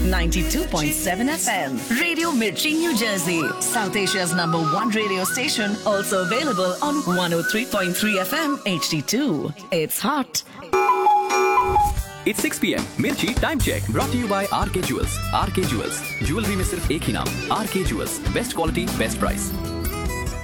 92.7 FM. Radio Mirchi, New Jersey. South Asia's #1 radio station. Also available on 103.3 FM HD2. It's hot. It's 6 p.m. Mirchi Time Check brought to you by RK Jewels. RK Jewels. Jewelry में सिर्फ एक ही नाम RK Jewels. Best quality, best price.